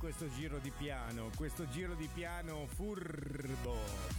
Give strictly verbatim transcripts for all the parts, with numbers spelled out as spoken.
questo giro di piano, questo giro di piano furbo,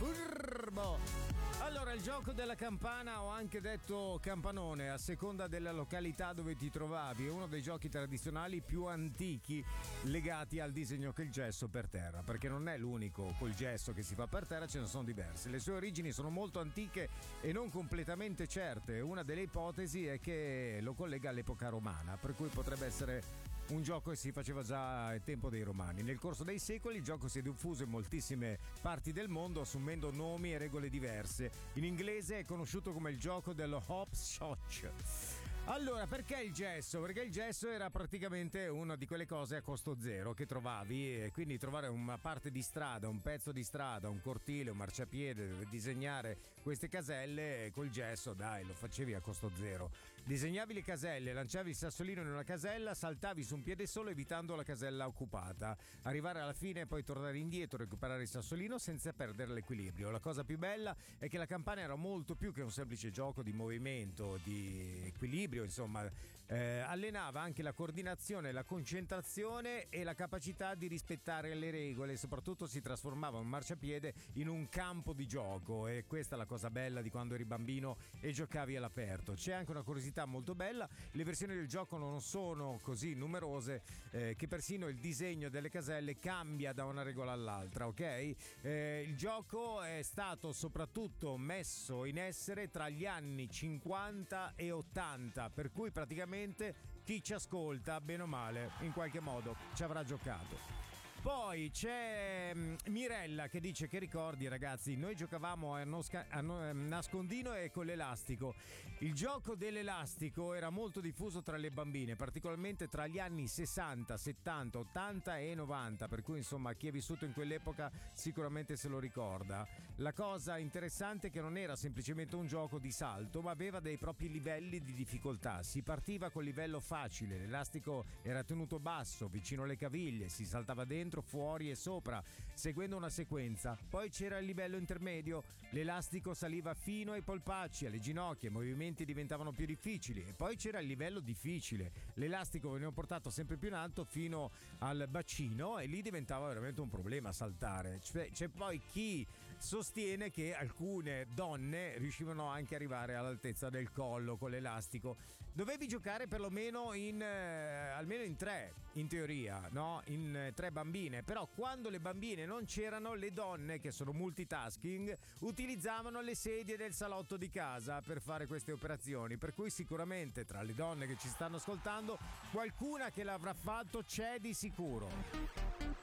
furbo. Allora, il gioco della campana, o anche detto campanone, a seconda della località dove ti trovavi, è uno dei giochi tradizionali più antichi legati al disegno che il gesso per terra, perché non è l'unico col gesso che si fa per terra, ce ne sono diversi. Le sue origini sono molto antiche e non completamente certe. Una delle ipotesi è che lo collega all'epoca romana, per cui potrebbe essere un gioco che si faceva già al tempo dei Romani. Nel corso dei secoli il gioco si è diffuso in moltissime parti del mondo, assumendo nomi e regole diverse. In inglese è conosciuto come il gioco dello hopscotch. Allora, perché il gesso? Perché il gesso era praticamente una di quelle cose a costo zero che trovavi, e quindi trovare una parte di strada, un pezzo di strada, un cortile, un marciapiede dove disegnare queste caselle col gesso, dai, lo facevi a costo zero. Disegnavi le caselle, lanciavi il sassolino in una casella, saltavi su un piede solo evitando la casella occupata, arrivare alla fine e poi tornare indietro, recuperare il sassolino senza perdere l'equilibrio. La cosa più bella è che la campana era molto più che un semplice gioco di movimento, di equilibrio. Insomma, eh, allenava anche la coordinazione, la concentrazione e la capacità di rispettare le regole. Soprattutto si trasformava un marciapiede in un campo di gioco, e questa è la cosa bella di quando eri bambino e giocavi all'aperto. C'è anche una curiosità molto bella: le versioni del gioco non sono così numerose, eh, che persino il disegno delle caselle cambia da una regola all'altra, ok? Eh, il gioco è stato soprattutto messo in essere tra gli anni cinquanta e ottanta, per cui praticamente chi ci ascolta, bene o male, in qualche modo ci avrà giocato. Poi c'è Mirella che dice che ricordi, ragazzi, noi giocavamo a, nosca- a no- nascondino e con l'elastico. Il gioco dell'elastico era molto diffuso tra le bambine, particolarmente tra gli anni sessanta, settanta, ottanta e novanta, per cui insomma chi è vissuto in quell'epoca sicuramente se lo ricorda. La cosa interessante è che non era semplicemente un gioco di salto, ma aveva dei propri livelli di difficoltà. Si partiva col livello facile, l'elastico era tenuto basso, vicino alle caviglie, si saltava dentro, fuori e sopra, seguendo una sequenza. Poi c'era il livello intermedio, l'elastico saliva fino ai polpacci, alle ginocchia, i movimenti diventavano più difficili. E poi c'era il livello difficile, l'elastico veniva portato sempre più in alto fino al bacino, e lì diventava veramente un problema saltare. C'è, c'è poi chi sostiene che alcune donne riuscivano anche ad arrivare all'altezza del collo con l'elastico. Dovevi giocare perlomeno in eh, almeno in tre, in teoria, no? In eh, tre bambine. Però quando le bambine non c'erano, le donne, che sono multitasking, utilizzavano le sedie del salotto di casa per fare queste operazioni, per cui sicuramente tra le donne che ci stanno ascoltando qualcuna che l'avrà fatto c'è di sicuro.